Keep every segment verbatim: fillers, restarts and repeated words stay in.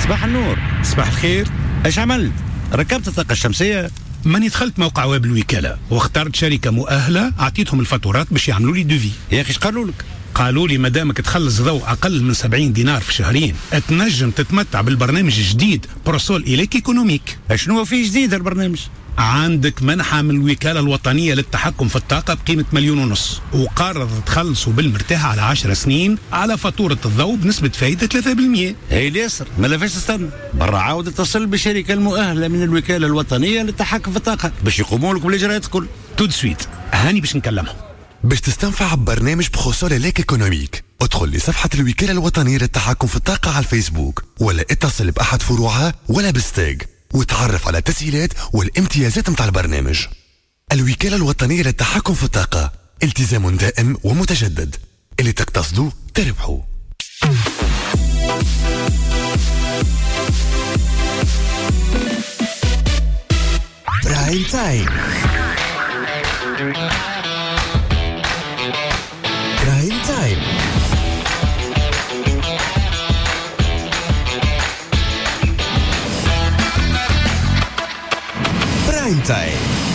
صباح النور. صباح الخير. ايش عملت؟ ركبت الطاقة الشمسية؟ ماني دخلت موقع ويب الوكالة واخترت شركة مؤهلة، اعطيتهم الفاتورات باش يعملوا لي دوفي. يا اخي ايش قالوا لك؟ قالوا لي مادامك تخلص ضوء اقل من سبعين دينار في شهرين تنجم تتمتع بالبرنامج الجديد بروسول إليك ايكونوميك. شنو فيه جديد البرنامج؟ عندك منحة من الوكالة الوطنية للتحكم في الطاقة بقيمة مليون ونص، وقرر تخلصوا بالمرتاح على عشر سنين على فاتورة الضوء بنسبة فايدة ثلاثة بالمئة. هي اليسر ما فيش تستنى، برا عاود اتصل بالشركة المؤهلة من الوكالة الوطنية للتحكم في الطاقة باش يقوموا لك بالاجراءات الكل. تود سويت هاني باش نكلمهم. باش تستنفع ببرنامج بروسول إليك ايكونوميك ادخل لصفحة الوكالة الوطنية للتحكم في الطاقة على الفيسبوك ولا اتصل بأحد فروعها ولا بالستاج وتعرف على التسهيلات والامتيازات متاع البرنامج. الوكالة الوطنية للتحكم في الطاقة، التزام دائم ومتجدد، اللي تقتصدوا تربحوا. برايم تايم. برايم تايم. برايم تايم.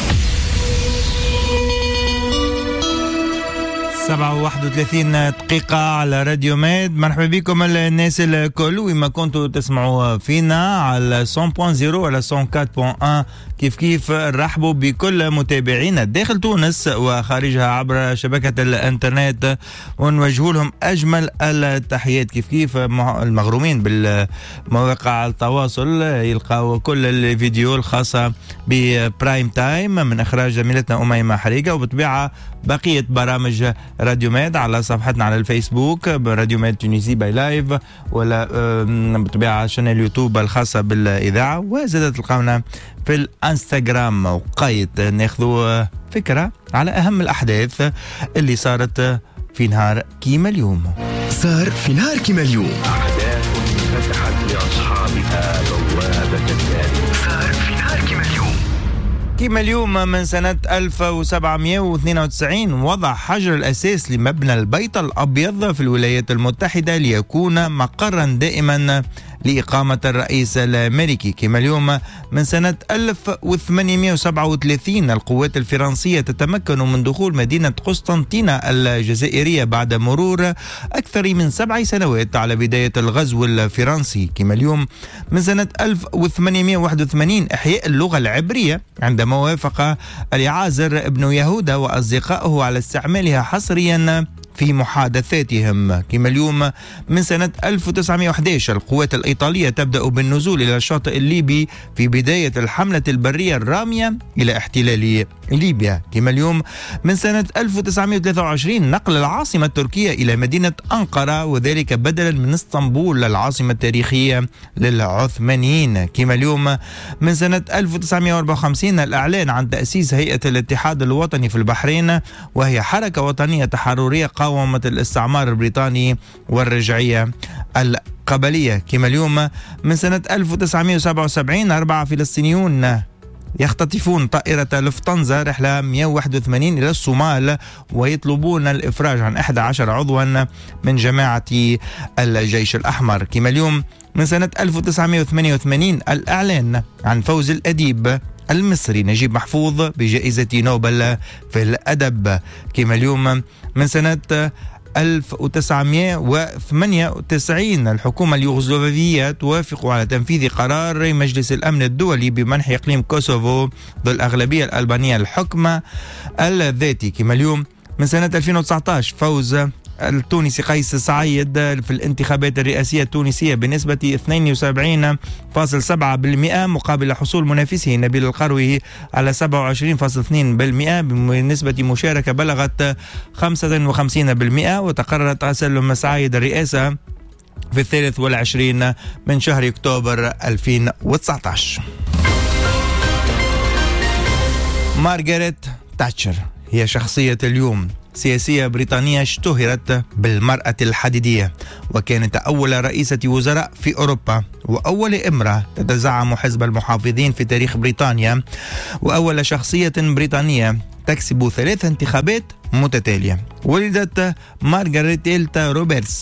سبعة وواحد وثلاثين دقيقة على راديو ميد. مرحبا بكم الناس الكل وما كنتوا تسمعوا فينا على مية فاصلة صفر ولا مية وأربعة فاصلة واحد. كيف كيف رحبوا بكل متابعينا داخل تونس وخارجها عبر شبكة الانترنت ونوجه لهم أجمل التحيات. كيف كيف المغرومين بالمواقع التواصل يلقاوا كل الفيديو الخاصة ببرايم تايم من إخراج زميلتنا أميمة حريقة، وبطبيعة بقية برامج راديو ميد على صفحتنا على الفيسبوك راديو ميد تونسي باي لايف، ولا بطبيعة شانل يوتيوب الخاصة بالإذاعة، وزادت تلقاونا في الانستغرام. وقايت ناخذوا فكرة على أهم الأحداث اللي صارت في نهار كيما اليوم. صار في نهار كيما اليوم أحداث فتحت لأصحابها بوابة التاريخ. صار في نهار كيما اليوم كيما اليوم من سنة ألف وسبعمئة واثنين وتسعين وضع حجر الأساس لمبنى البيت الأبيض في الولايات المتحدة ليكون مقرا دائما لإقامة الرئيس الأمريكي. كما اليوم من سنة ألف وثمانمئة وسبعة وثلاثين القوات الفرنسية تتمكن من دخول مدينة قسطنطينة الجزائرية بعد مرور أكثر من سبع سنوات على بداية الغزو الفرنسي. كما اليوم من سنة ألف وثمانمئة وواحد وثمانين إحياء اللغة العبرية عندما وافق اليعازر ابن يهوذا وأصدقائه على استعمالها حصريا في محادثاتهم. كما اليوم من سنة ألف وتسعمئة وأحد عشر القوات الإيطالية تبدأ بالنزول إلى الشاطئ الليبي في بداية الحملة البرية الرامية إلى احتلال ليبيا. كما اليوم من سنة ألف وتسعمئة وثلاثة وعشرين نقل العاصمة التركية إلى مدينة أنقرة، وذلك بدلا من اسطنبول العاصمة التاريخية للعثمانيين. كما اليوم من سنة ألف وتسعمئة وأربعة وخمسين الإعلان عن تأسيس هيئة الاتحاد الوطني في البحرين، وهي حركة وطنية تحررية قاومت الاستعمار البريطاني والرجعية القبلية. كما اليوم من سنة ألف وتسعمئة وسبعة وسبعين أربعة فلسطينيون يختطفون طائرة لوفتانزا رحلة مئة وواحد وثمانين إلى الصومال ويطلبون الإفراج عن أحد عشر عضوا من جماعة الجيش الأحمر. كما اليوم من سنة ألف وتسعمئة وثمانية وثمانين الإعلان عن فوز الأديب المصري نجيب محفوظ بجائزة نوبل في الأدب. كما اليوم من سنة ألف وتسعمئة وثمانية وتسعين الحكومة اليوغوسلافية توافق على تنفيذ قرار مجلس الأمن الدولي بمنح إقليم كوسوفو ضد الأغلبية الألبانية الحكم الذاتي. كما اليوم من سنة ألفين وتسعة عشر فوز التونسي قيس سعيد في الانتخابات الرئاسية التونسية بنسبة اثنين وسبعين فاصلة سبعة بالمئة مقابل حصول منافسه نبيل القروي على سبعة وعشرين فاصلة اثنين بالمئة بنسبة مشاركة بلغت خمسة وخمسين بالمئة. وتقرر تسلم سعيد الرئاسة في الثالث والعشرين من شهر أكتوبر ألفين وتسعة عشر. مارغريت تاتشر هي شخصية اليوم، سياسية بريطانية اشتهرت بالمرأة الحديدية، وكانت أول رئيسة وزراء في أوروبا وأول امرأة تتزعم حزب المحافظين في تاريخ بريطانيا، وأول شخصية بريطانية تكسب ثلاث انتخابات متتالية. ولدت مارغريت إلتا روبرتس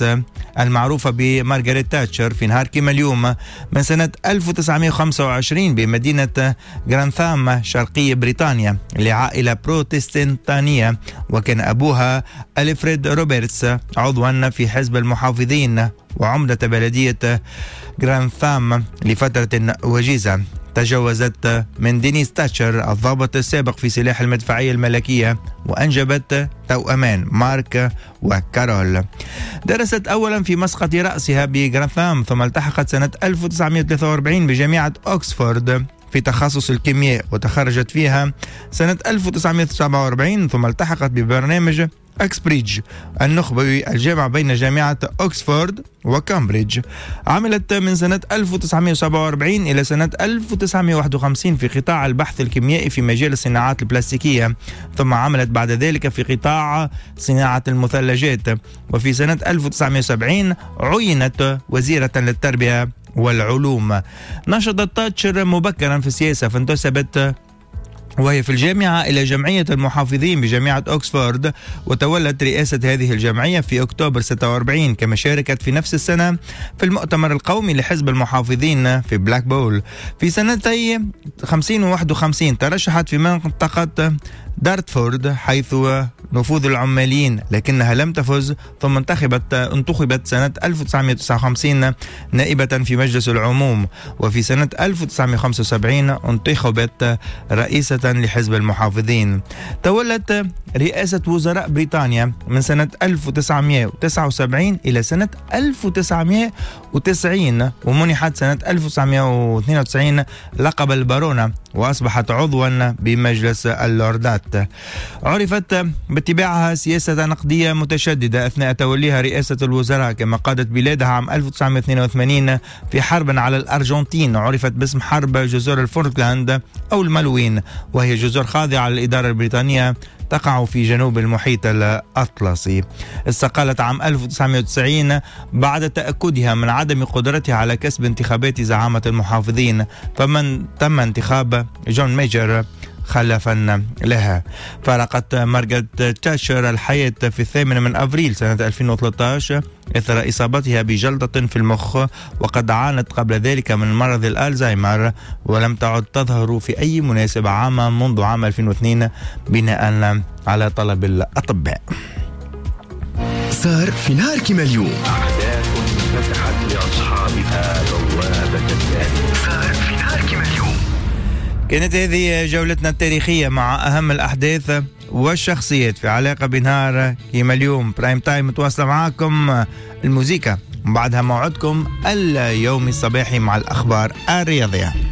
المعروفة بمارغريت تاتشر في نهار كما اليوم من سنة ألف وتسعمائة وخمسة وعشرين بمدينة غرانثام شرقي بريطانيا لعائلة بروتستانتية، وكان أبوها ألفريد روبرتس عضوا في حزب المحافظين وعمدة بلدية غرانثام لفترة وجيزة. تجوزت من دينيس تاتشر الضابط السابق في سلاح المدفعية الملكية وأنجبت توأمان مارك وكارول. درست أولا في مسقط رأسها بغرانثام ثم التحقت سنة ألف وتسعمائة وثلاثة وأربعين بجامعة أكسفورد في تخصص الكيمياء وتخرجت فيها سنة ألف وتسعمائة وسبعة وأربعين ثم التحقت ببرنامج أكسبريدج النخبوي الجامع بين جامعة أكسفورد وكامبريدج. عملت من سنة ألف وتسعمائة وسبعة وأربعين إلى سنة ألف وتسعمائة وواحد وخمسين في قطاع البحث الكيميائي في مجال الصناعات البلاستيكية، ثم عملت بعد ذلك في قطاع صناعة المثلجات، وفي سنة ألف وتسعمائة وسبعين عينت وزيرة للتربية والعلوم. نشطت تاتشر مبكرا في السياسة فانتسبت وهي في الجامعة إلى جمعية المحافظين بجامعة أكسفورد وتولت رئاسة هذه الجمعية في أكتوبر ستة وأربعين، كما شاركت في نفس السنة في المؤتمر القومي لحزب المحافظين في بلاك بول. في سنتي خمسين وواحد وخمسين ترشحت في منطقة دارتفورد حيث نفوذ العماليين لكنها لم تفز، ثم انتخبت انتخبت سنة ألف وتسعمائة وتسعة وخمسين نائبة في مجلس العموم، وفي سنة ألف وتسعمائة وخمسة وسبعين انتخبت رئيسة لحزب المحافظين. تولت رئاسة وزراء بريطانيا من سنة ألف وتسعمائة وتسعة وسبعين إلى سنة ألف وتسعمائة وتسعين، ومنحت سنة ألف وتسعمائة واثنين وتسعين لقب البارونة وأصبحت عضوا بمجلس اللوردات. عرفت باتباعها سياسة نقدية متشددة أثناء توليها رئاسة الوزراء، كما قادت بلادها عام ألف وتسعمائة واثنين وثمانين في حرب على الأرجنتين عرفت باسم حرب جزر الفولكلاند أو الملوين، وهي جزر خاضعة للإدارة البريطانية تقع في جنوب المحيط الأطلسي. استقالت عام ألف وتسعمائة وتسعين بعد تأكدها من عدم قدرتها على كسب انتخابات زعامة المحافظين، فمن تم انتخاب جون ميجر خلفا لها. فارقت مارغريت تاتشر الحياة في الثامن من أبريل سنة ألفين وثلاثة عشر إثر إصابتها بجلطة في المخ، وقد عانت قبل ذلك من مرض الألزهايمر ولم تعد تظهر في أي مناسبة عامة منذ عام ألفين واثنين بناء على طلب الأطباء. صار في نهار كما اليوم أحداث فتحت لأصحابها بوابة التاريخ. صار في نهار كما اليوم. كانت هذه جولتنا التاريخية مع أهم الأحداث والشخصيات في علاقة بنهار كما اليوم. برايم تايم متواصلة معاكم الموسيقى، وبعدها موعدكم اليومي الصباحي مع الأخبار الرياضية.